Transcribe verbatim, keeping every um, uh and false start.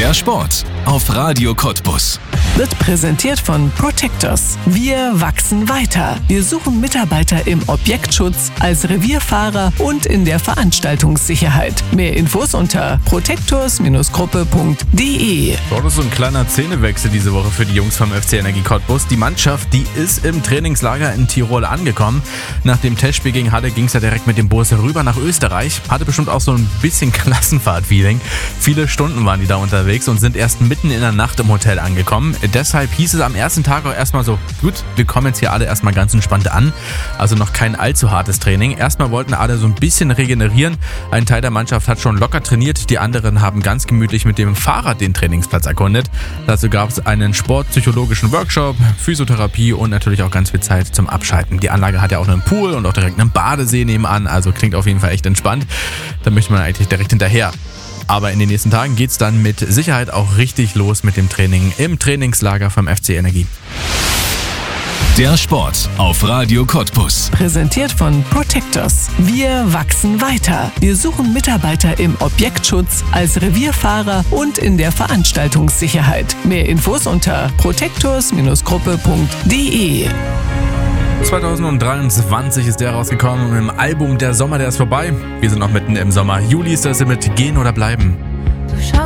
Der Sport auf Radio Cottbus. Wird präsentiert von Protectors. Wir wachsen weiter. Wir suchen Mitarbeiter im Objektschutz, als Revierfahrer und in der Veranstaltungssicherheit. Mehr Infos unter protectors Gruppe punkt de. Dort ist so ein kleiner Szenewechsel diese Woche für die Jungs vom F C Energie Cottbus. Die Mannschaft, die ist im Trainingslager in Tirol angekommen. Nach dem Testspiel gegen Halle ging es ja direkt mit dem Bus rüber nach Österreich. Hatte bestimmt auch so ein bisschen Klassenfahrt-Feeling. Viele Stunden waren die da unterwegs und sind erst mitten in der Nacht im Hotel angekommen. Deshalb hieß es am ersten Tag auch erstmal so, gut, wir kommen jetzt hier alle erstmal ganz entspannt an. Also noch kein allzu hartes Training. Erstmal wollten alle so ein bisschen regenerieren. Ein Teil der Mannschaft hat schon locker trainiert. Die anderen haben ganz gemütlich mit dem Fahrrad den Trainingsplatz erkundet. Dazu gab es einen sportpsychologischen Workshop, Physiotherapie und natürlich auch ganz viel Zeit zum Abschalten. Die Anlage hat ja auch einen Pool und auch direkt einen Badesee nebenan. Also klingt auf jeden Fall echt entspannt. Da möchte man eigentlich direkt hinterher. Aber in den nächsten Tagen geht es dann mit Sicherheit auch richtig los mit dem Training im Trainingslager vom F C Energie. Der Sport auf Radio Cottbus. Präsentiert von Protectors. Wir wachsen weiter. Wir suchen Mitarbeiter im Objektschutz, als Revierfahrer und in der Veranstaltungssicherheit. Mehr Infos unter protectors Gruppe punkt de. zwanzig dreiundzwanzig ist der rausgekommen im Album Der Sommer, der ist vorbei. Wir sind noch mitten im Sommer. Juli ist das mit Gehen oder Bleiben. Du schaust